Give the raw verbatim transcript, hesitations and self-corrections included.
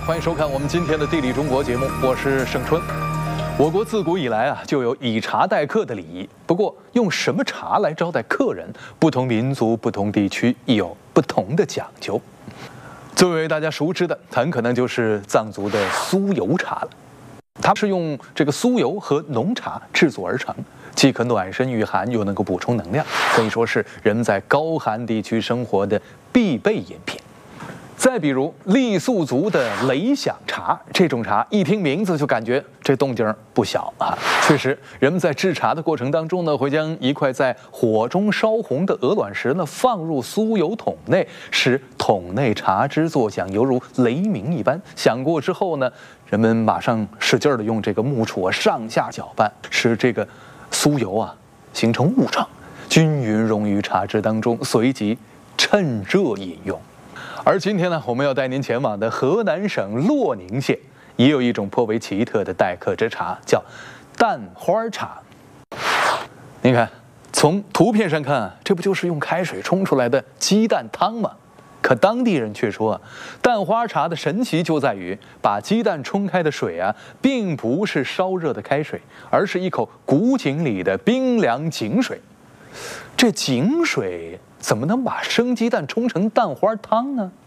欢迎收看我们今天的《地理中国》节目，我是盛春。我国自古以来啊，就有以茶待客的礼仪。不过，用什么茶来招待客人，不同民族、不同地区亦有不同的讲究。最为大家熟知的，很可能就是藏族的酥油茶了。它是用这个酥油和浓茶制作而成，既可暖身御寒，又能够补充能量，可以说是人们在高寒地区生活的必备饮品。再比如傈僳族的雷响茶，这种茶一听名字就感觉这动静不小啊。确实，人们在制茶的过程当中呢，会将一块在火中烧红的鹅卵石呢放入酥油桶内，使桶内茶汁作响，犹如雷鸣一般。响过之后呢，人们马上使劲的用这个木杵啊上下搅拌，使这个酥油啊形成雾状，均匀溶于茶汁当中，随即趁热饮用。而今天呢，我们要带您前往的河南省洛宁县，也有一种颇为奇特的待客之茶，叫蛋花茶。您看，从图片上看，这不就是用开水冲出来的鸡蛋汤吗？可当地人却说，蛋花茶的神奇就在于，把鸡蛋冲开的水啊，并不是烧热的开水，而是一口古井里的冰凉井水。这井水怎么能把生鸡蛋冲成蛋花汤呢？